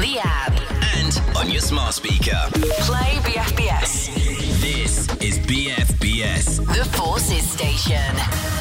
the app and on your smart speaker. Play BFBS. This is BFBS. The Forces Station.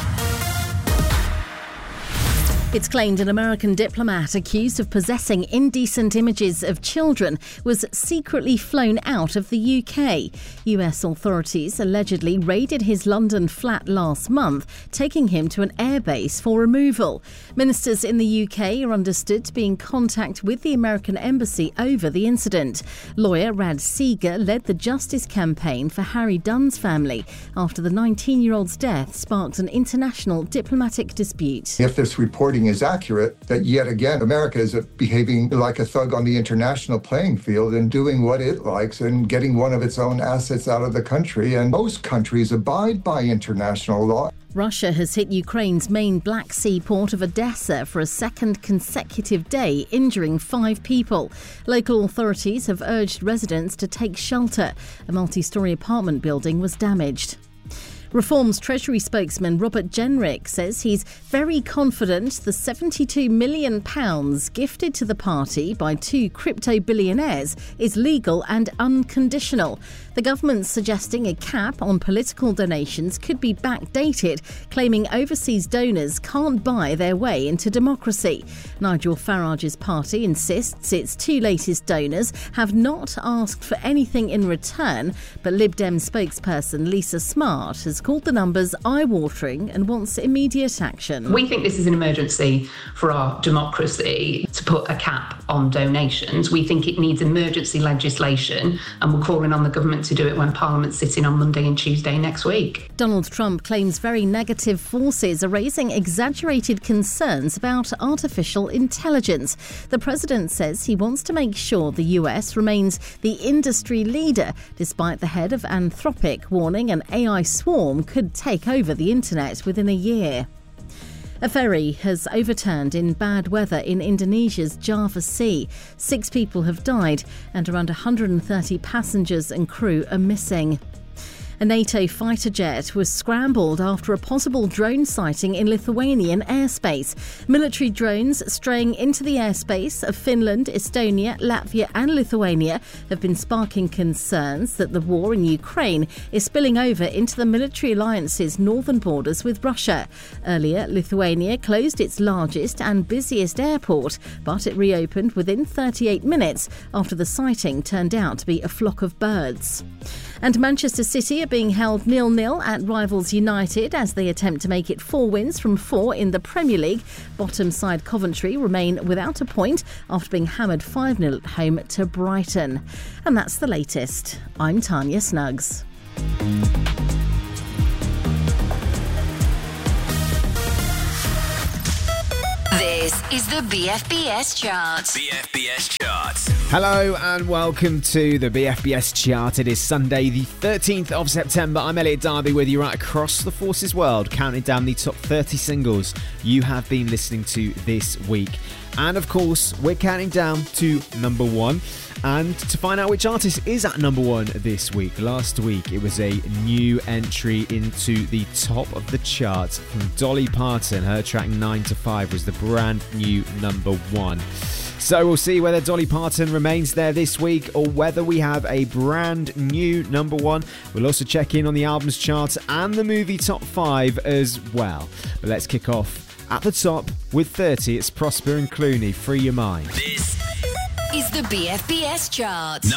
It's claimed an American diplomat accused of possessing indecent images of children was secretly flown out of the UK. US authorities allegedly raided his London flat last month, taking him to an airbase for removal. Ministers in the UK are understood to be in contact with the American embassy over the incident. Lawyer Rad Seeger led the justice campaign for Harry Dunn's family after the 19-year-old's death sparked an international diplomatic dispute. If this reporting is accurate, that yet again America is behaving like a thug on the international playing field and doing what it likes and getting one of its own assets out of the country, and most countries abide by international law. Russia has hit Ukraine's main Black Sea port of Odessa for a second consecutive day, injuring 5 people. Local authorities have urged residents to take shelter. A multi-storey apartment building was damaged. Reform's Treasury spokesman Robert Jenrick says he's very confident the £72 million gifted to the party by 2 crypto billionaires is legal and unconditional. The government's suggesting a cap on political donations could be backdated, claiming overseas donors can't buy their way into democracy. Nigel Farage's party insists its 2 latest donors have not asked for anything in return, but Lib Dem spokesperson Lisa Smart has called the numbers eye-watering and wants immediate action. We think this is an emergency for our democracy to put a cap on donations. We think it needs emergency legislation, and we're calling on the government to do it when Parliament's sitting on Monday and Tuesday next week. Donald Trump claims very negative forces are raising exaggerated concerns about artificial intelligence. The president says he wants to make sure the US remains the industry leader, despite the head of Anthropic warning an AI swarm could take over the internet within a year. A ferry has overturned in bad weather in Indonesia's Java Sea. 6 people have died and around 130 passengers and crew are missing. A NATO fighter jet was scrambled after a possible drone sighting in Lithuanian airspace. Military drones straying into the airspace of Finland, Estonia, Latvia and Lithuania have been sparking concerns that the war in Ukraine is spilling over into the military alliance's northern borders with Russia. Earlier, Lithuania closed its largest and busiest airport, but it reopened within 38 minutes after the sighting turned out to be a flock of birds. And Manchester City are being held 0-0 at rivals United as they attempt to make it 4 wins from 4 in the Premier League. Bottom side Coventry remain without a point after being hammered 5-0 at home to Brighton. And that's the latest. I'm Tanya Snuggs. This is the BFBS chart. BFBS Charts. Hello and welcome to the BFBS chart. It is Sunday the 13th of September. I'm Elliot Darby with you right across the Forces world, counting down the top 30 singles you have been listening to this week. And of course, we're counting down to number 1. And to find out which artist is at number 1 this week. Last week, it was a new entry into the top of the chart from Dolly Parton. Her track 9 to 5 was the brand new number 1. So we'll see whether Dolly Parton remains there this week or whether we have a brand new number 1. We'll also check in on the albums chart and the movie top 5 as well. But let's kick off at the top with 30. It's Prosper and Clooney, Free Your Mind. This is the BFBS chart.